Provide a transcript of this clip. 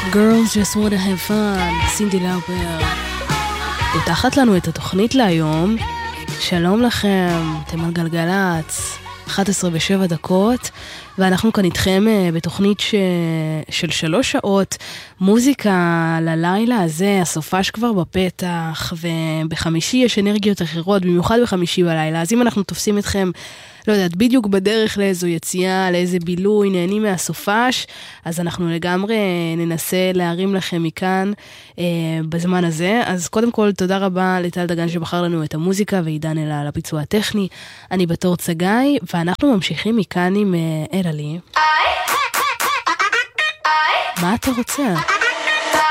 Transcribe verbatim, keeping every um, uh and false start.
Girls just want to have fun, סינדי לאופר. פותחת לנו את התוכנית להיום. שלום לכם, אתם על גלגלץ, אחת עשרה ושבע דקות, ואנחנו כאן איתכם בתוכנית ש... של שלוש שעות, מוזיקה ללילה הזה, הסופש כבר בפתח, ובחמישי יש אנרגיות אחרות, במיוחד בחמישי בלילה, אז אם אנחנו תופסים אתכם, לא יודעת, בדיוק בדרך לאיזו יציאה, לאיזה בילוי, נהנים מהסופש, אז אנחנו לגמרי ננסה להרים לכם מכאן אה, בזמן הזה. אז קודם כל, תודה רבה לטל דגן שבחר לנו את המוזיקה, ועידן אלה על הביצוע הטכני. אני בתור צגאי, ואנחנו ממשיכים מכאן עם אה, אלעלי. מה אתה רוצה?